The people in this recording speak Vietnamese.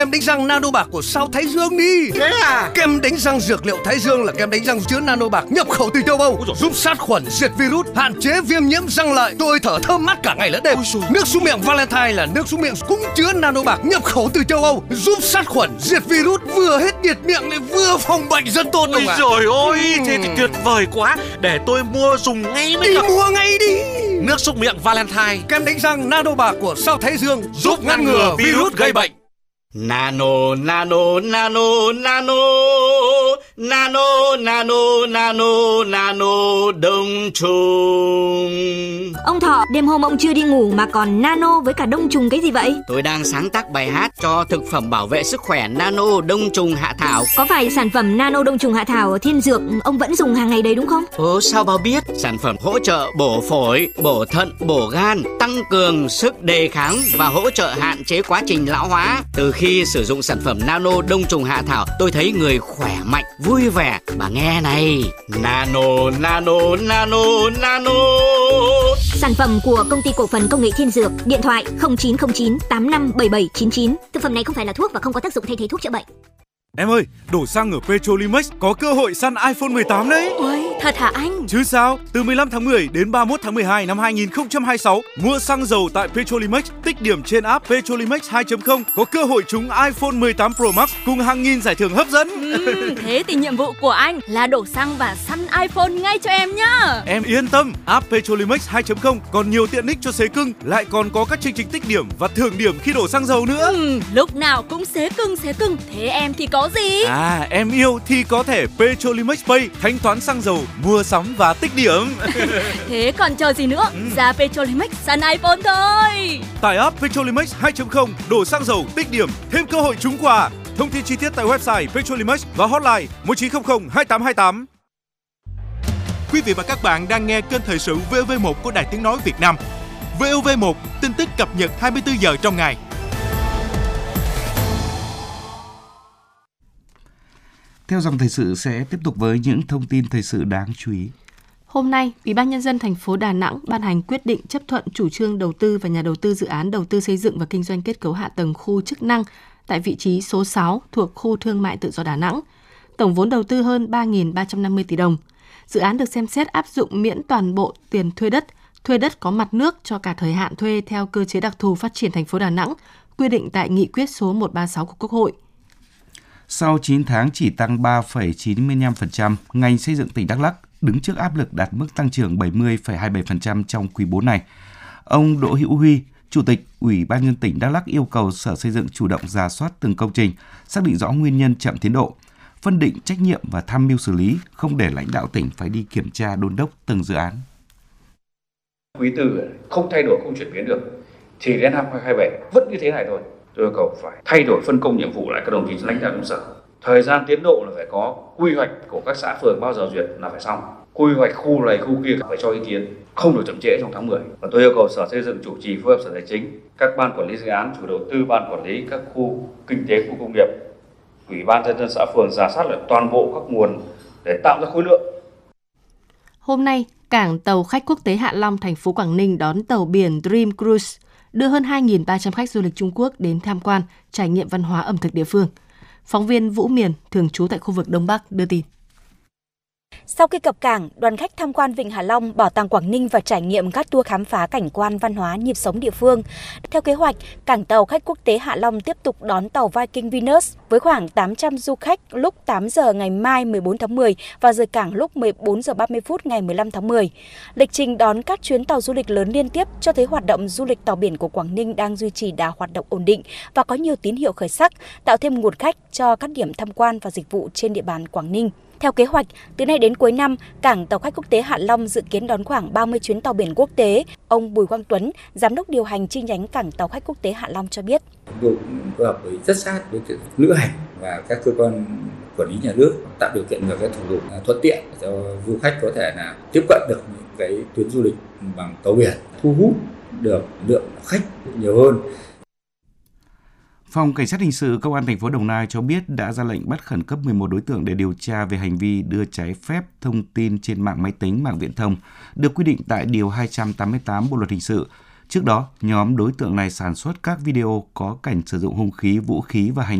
Kem đánh răng nano bạc của Sao Thái Dương đi. Thế à? Kem đánh răng dược liệu Thái Dương là kem đánh răng chứa nano bạc nhập khẩu từ châu Âu, giúp sát khuẩn, diệt virus, hạn chế viêm nhiễm răng lợi. Tôi thở thơm mát cả ngày lẫn đêm. Nước súc miệng Valentine là nước súc miệng cũng chứa nano bạc nhập khẩu từ châu Âu, giúp sát khuẩn, diệt virus, vừa hết nhiệt miệng lại vừa phòng bệnh rất tốt. Ôi trời ơi, thế thì tuyệt vời quá. Để tôi mua dùng ngay mới được. Mua ngay đi. Nước súc miệng Valentine, kem đánh răng nano bạc của Sao Thái Dương giúp ngăn ngừa virus gây bệnh. Nano, nano, nano, nano, nano, nano, nano, nano, đông trùng. Ông Thọ, đêm hôm ông chưa đi ngủ mà còn nano với cả đông trùng cái gì vậy? Tôi đang sáng tác bài hát cho thực phẩm bảo vệ sức khỏe nano đông trùng hạ thảo. Có phải sản phẩm nano đông trùng hạ thảo Thiên Dược ông vẫn dùng hàng ngày đấy đúng không? Ồ, sao bà biết? Sản phẩm hỗ trợ bổ phổi, bổ thận, bổ gan, tăng cường sức đề kháng và hỗ trợ hạn chế quá trình lão hóa. Từ khi sử dụng sản phẩm nano đông trùng hạ thảo, tôi thấy người khỏe mạnh, vui vẻ. Bà nghe này, nano, nano, nano, nano. Sản phẩm của công ty cổ phần công nghệ Thiên Dược, điện thoại 0909 857799. Thực phẩm này không phải là thuốc và không có tác dụng thay thế thuốc chữa bệnh. Em ơi, đổ xăng ở Petrolimex có cơ hội săn iPhone 18 đấy. Ôi, thật hả anh? Chứ sao, từ 15 tháng 10 đến 31 tháng 12 năm 2026, mua xăng dầu tại Petrolimex, tích điểm trên app Petrolimex 2.0 có cơ hội trúng iPhone 18 Pro Max cùng hàng nghìn giải thưởng hấp dẫn. Thế thì nhiệm vụ của anh là đổ xăng và săn iPhone ngay cho em nhá. Em yên tâm, app Petrolimex 2.0 còn nhiều tiện ích cho xế cưng, lại còn có các chương trình tích điểm và thưởng điểm khi đổ xăng dầu nữa. Lúc nào cũng xế cưng. Thế em thì có gì? À, em yêu thì có thể Petrolimex Pay thanh toán xăng dầu, mua sắm và tích điểm. Thế còn chờ gì nữa? Ra Petrolimex săn iPhone thôi. Tải app Petrolimex 2.0, đổ xăng dầu, tích điểm, thêm cơ hội trúng quà. Thông tin chi tiết tại website Petrolimex và hotline 1900 2828. Quý vị và các bạn đang nghe kênh thời sự VOV1 của Đài Tiếng nói Việt Nam. VOV1, tin tức cập nhật 24 giờ trong ngày. Theo dòng thời sự sẽ tiếp tục với những thông tin thời sự đáng chú ý. Hôm nay, Ủy ban Nhân dân thành phố Đà Nẵng ban hành quyết định chấp thuận chủ trương đầu tư và nhà đầu tư dự án đầu tư xây dựng và kinh doanh kết cấu hạ tầng khu chức năng tại vị trí số 6 thuộc khu thương mại tự do Đà Nẵng. Tổng vốn đầu tư hơn 3.350 tỷ đồng. Dự án được xem xét áp dụng miễn toàn bộ tiền thuê đất có mặt nước cho cả thời hạn thuê theo cơ chế đặc thù phát triển thành phố Đà Nẵng, quy định tại nghị quyết số 136 của Quốc hội. Sau 9 tháng chỉ tăng 3,95%, ngành xây dựng tỉnh Đắk Lắk đứng trước áp lực đạt mức tăng trưởng 70,27% trong quý 4 này. Ông Đỗ Hữu Huy, Chủ tịch Ủy ban nhân dân tỉnh Đắk Lắk yêu cầu Sở Xây dựng chủ động rà soát từng công trình, xác định rõ nguyên nhân chậm tiến độ, phân định trách nhiệm và tham mưu xử lý, không để lãnh đạo tỉnh phải đi kiểm tra đôn đốc từng dự án. Quý tư không thay đổi, không chuyển biến được thì đến năm 2027 vẫn như thế này thôi. Tôi yêu cầu phải thay đổi phân công nhiệm vụ lại các đồng chí lãnh đạo trong sở. Thời gian tiến độ là phải có, quy hoạch của các xã phường bao giờ duyệt là phải xong. Quy hoạch khu này khu kia phải cho ý kiến, không được chậm trễ trong tháng 10. Và tôi yêu cầu Sở Xây dựng chủ trì phối hợp Sở Tài chính, các ban quản lý dự án, chủ đầu tư, ban quản lý các khu kinh tế, khu công nghiệp, Ủy ban nhân dân xã phường rà soát lại toàn bộ các nguồn để tạo ra khối lượng. Hôm nay, cảng tàu khách quốc tế Hạ Long, thành phố Quảng Ninh đón tàu biển Dream Cruise đưa hơn 2.300 khách du lịch Trung Quốc đến tham quan, trải nghiệm văn hóa ẩm thực địa phương. Phóng viên Vũ Miền, thường trú tại khu vực Đông Bắc, đưa tin. Sau khi cập cảng, đoàn khách tham quan Vịnh Hạ Long, Bảo tàng Quảng Ninh và trải nghiệm các tour khám phá cảnh quan văn hóa nhịp sống địa phương. Theo kế hoạch, cảng tàu khách quốc tế Hạ Long tiếp tục đón tàu Viking Venus với khoảng 800 du khách lúc 8 giờ ngày mai 14 tháng 10 và rời cảng lúc 14 giờ 30 phút ngày 15 tháng 10. Lịch trình đón các chuyến tàu du lịch lớn liên tiếp cho thấy hoạt động du lịch tàu biển của Quảng Ninh đang duy trì đà hoạt động ổn định và có nhiều tín hiệu khởi sắc, tạo thêm nguồn khách cho các điểm tham quan và dịch vụ trên địa bàn Quảng Ninh. Theo kế hoạch, từ nay đến cuối năm, cảng tàu khách quốc tế Hạ Long dự kiến đón khoảng 30 chuyến tàu biển quốc tế. Ông Bùi Quang Tuấn, giám đốc điều hành chi nhánh cảng tàu khách quốc tế Hạ Long cho biết. Chúng tôi phối hợp với rất sát với lữ hành và các cơ quan quản lý nhà nước tạo điều kiện và các thủ tục thuận tiện cho du khách có thể là tiếp cận được những cái tuyến du lịch bằng tàu biển, thu hút được lượng khách nhiều hơn. Phòng Cảnh sát Hình sự Công an thành phố Đồng Nai cho biết đã ra lệnh bắt khẩn cấp 11 đối tượng để điều tra về hành vi đưa trái phép thông tin trên mạng máy tính, mạng viễn thông, được quy định tại Điều 288 Bộ Luật Hình sự. Trước đó, nhóm đối tượng này sản xuất các video có cảnh sử dụng hung khí, vũ khí và hành